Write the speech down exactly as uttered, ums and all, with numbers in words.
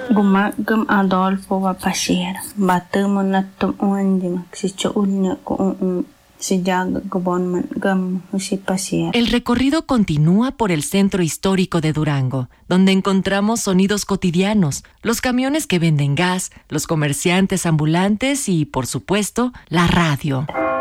Guma gum Adolfo va pasir. Batu monatum uandim. Si choulnya ko un si jag gobon gum si pasir. El recorrido continúa por el centro histórico de Durango, donde encontramos sonidos cotidianos, los camiones que venden gas, los comerciantes ambulantes y, por supuesto, la radio.